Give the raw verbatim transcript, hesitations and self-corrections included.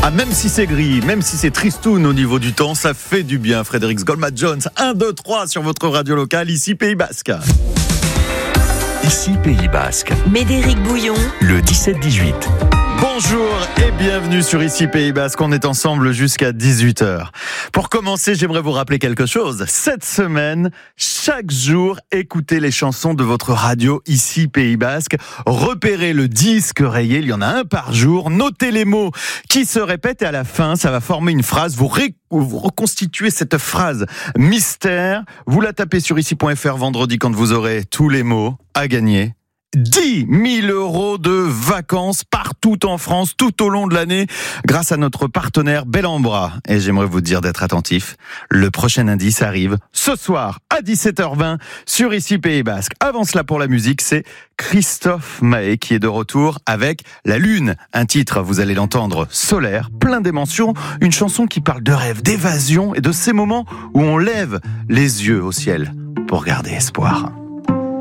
Ah, même si c'est gris, même si c'est tristoun au niveau du temps, ça fait du bien. Frédéric Golma-Jones, un, deux, trois sur votre radio locale, ici Pays Basque. Ici Pays Basque. Médéric Bouillon. Le dix-sept dix-huit. Bonjour et bienvenue sur Ici Pays Basque. On est ensemble jusqu'à dix-huit heures. Pour commencer, j'aimerais vous rappeler quelque chose. Cette semaine, chaque jour, écoutez les chansons de votre radio Ici Pays Basque. Repérez le disque rayé, il y en a un par jour. Notez les mots qui se répètent et à la fin, ça va former une phrase. Vous, ré- vous reconstituez cette phrase mystère. Vous la tapez sur ici point f r vendredi quand vous aurez tous les mots à gagner. dix mille euros de vacances partout en France, tout au long de l'année, grâce à notre partenaire Bellambra. Et j'aimerais vous dire d'être attentif. Le prochain indice arrive ce soir à dix-sept heures vingt sur Ici Pays Basque. Avant cela, pour la musique, c'est Christophe Maé qui est de retour avec La Lune. Un titre, vous allez l'entendre, solaire, plein d'émotions. Une chanson qui parle de rêve, d'évasion et de ces moments où on lève les yeux au ciel pour garder espoir.